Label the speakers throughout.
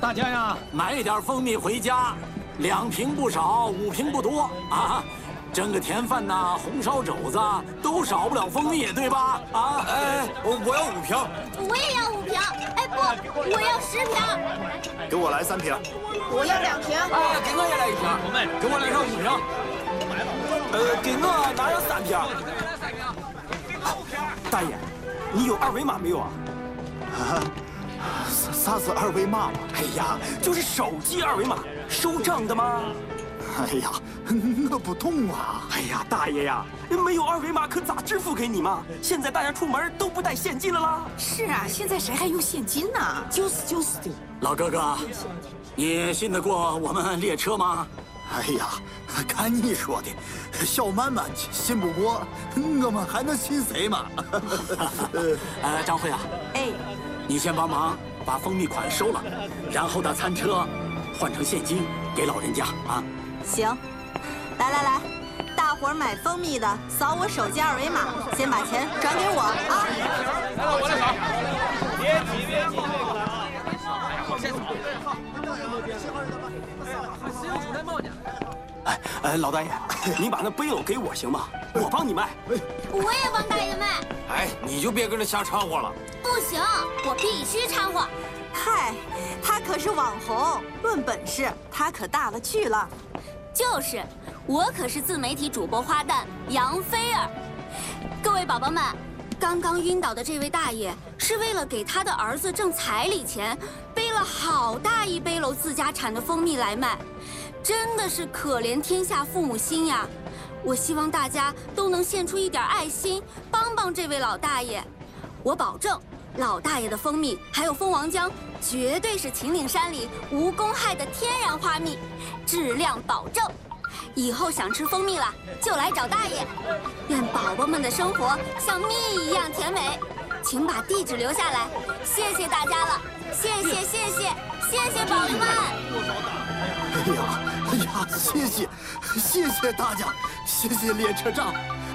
Speaker 1: 大家呀，买点蜂蜜回家，2瓶不少，5瓶不多啊。蒸个甜饭呐，红烧肘子都少不了蜂蜜，对吧？啊，
Speaker 2: 哎，我要5瓶。
Speaker 3: 我也要5瓶。哎不，我要10瓶。
Speaker 4: 给我来3瓶。
Speaker 3: 我要2瓶。
Speaker 2: 哎，给我也来1瓶。
Speaker 1: 我们给我来上5瓶。
Speaker 2: 给我拿上3瓶。
Speaker 5: 大爷，你有2维码没有啊？
Speaker 4: 啊，啥是2维码嘛？
Speaker 5: 哎呀，就是手机2维码，收账的吗？
Speaker 4: 哎呀，我不懂啊！
Speaker 5: 哎呀，大爷呀，没有2维码可咋支付给你嘛？现在大家出门都不带现金了啦。
Speaker 6: 是啊，现在谁还用现金呢？就是的。
Speaker 1: 老哥哥，你信得过我们列车吗？
Speaker 4: 哎呀，看你说的，小曼曼信不过，我们还能信谁嘛？
Speaker 1: 张慧啊，
Speaker 6: 哎，
Speaker 1: 你先帮忙把蜂蜜款收了，然后的餐车换成现金给老人家啊。
Speaker 7: 行，来，大伙儿买蜂蜜的扫我手机2维码，先把钱转给我啊！
Speaker 2: 来了，我来扫。别急，这个。我先扫。
Speaker 5: 哎，老大爷，你把那背篓给我行吗？我帮你卖。
Speaker 3: 我也帮大爷卖。
Speaker 2: 哎，你就别跟着瞎掺和了。
Speaker 3: 不行，我必须掺和。
Speaker 7: 嗨，他可是网红，论本事他可大了去了。
Speaker 3: 就是，我可是自媒体主播花旦杨菲儿。各位宝宝们，刚刚晕倒的这位大爷是为了给他的儿子挣彩礼钱，背了好大一背篓自家产的蜂蜜来卖，真的是可怜天下父母心呀！我希望大家都能献出一点爱心，帮帮这位老大爷。我保证，老大爷的蜂蜜还有蜂王浆，绝对是秦岭山里无公害的天然花蜜，质量保证。以后想吃蜂蜜了，就来找大爷。愿宝宝们的生活像蜜一样甜美。请把地址留下来，谢谢大家了，谢谢宝宝们。
Speaker 4: 哎呀，谢谢大家，谢谢列车长。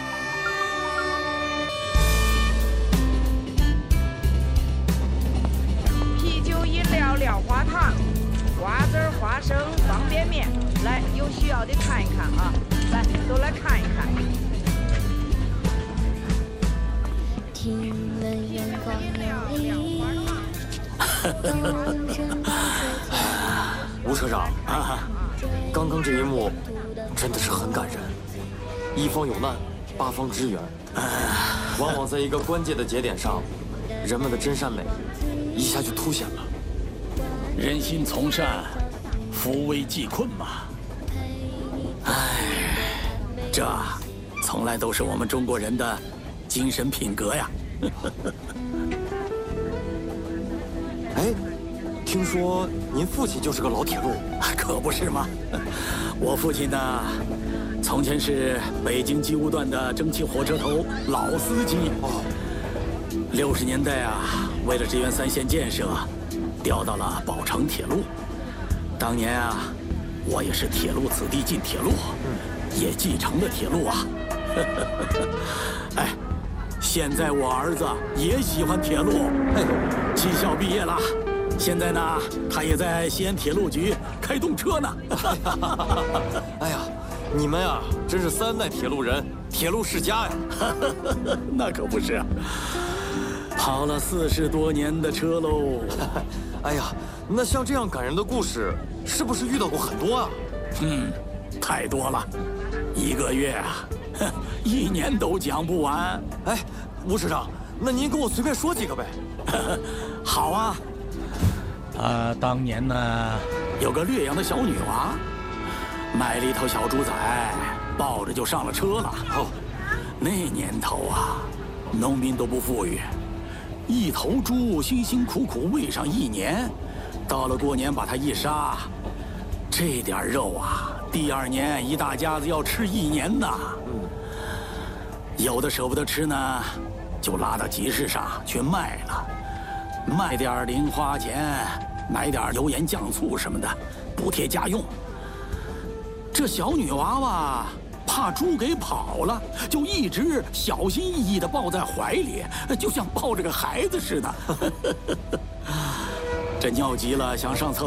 Speaker 8: 啤酒、饮料、料花糖、瓜子、花生、方便面，来，有需要的看一看啊！来，都来看一看。
Speaker 9: 听了阳光美丽。
Speaker 5: 吴车长啊，刚刚这一幕真的是很感人。一方有难，8方支援，往往在一个关键的节点上，人们的真善美一下就凸显了。
Speaker 1: 人心从善，扶危济困嘛。这从来都是我们中国人的精神品格呀。
Speaker 5: 哎，听说您父亲就是个老铁路，
Speaker 1: 可不是吗？我父亲呢，从前是北京机务段的蒸汽火车头老司机。60年代啊，为了支援3线建设，调到了宝成铁路。当年啊，我也是铁路子弟进铁路，也继承了铁路啊。哎，现在我儿子也喜欢铁路，技校毕业了，现在呢，他也在西安铁路局开动车呢。
Speaker 5: 哎呀，你们呀，真是3代铁路人，铁路世家呀。
Speaker 1: 那可不是，跑了40多年的车喽。
Speaker 5: 哎呀，那像这样感人的故事，是不是遇到过很多啊？
Speaker 1: 太多了，1个月啊，1年都讲不完。
Speaker 5: 哎，吴师长，那您给我随便说几个呗。
Speaker 1: 好啊。当年呢，有个略阳的小女娃，卖了一头小猪仔，抱着就上了车了。那年头啊，农民都不富裕，一头猪辛辛苦苦喂上1年，到了过年把它一杀，这点肉啊，第2年一大家子要吃1年呐。有的舍不得吃呢，就拉到集市上去卖了，卖点零花钱，买点油盐酱醋什么的，补贴家用。这小女娃娃怕猪给跑了，就一直小心翼翼地抱在怀里，就像抱着个孩子似的。这尿急了想上厕